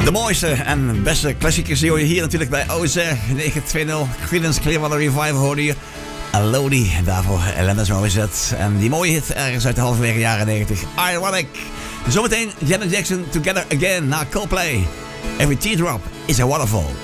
De mooiste en beste klassiekers die hoor je hier natuurlijk bij OZ 920. Creedence Clearwater Revival hoorde je. Elodie, en daarvoor Alanis Morissette. En die mooie hit ergens uit de halverwege jaren 90. Ironic. Zometeen Janet Jackson Together Again na Coldplay. Every teardrop is a waterfall.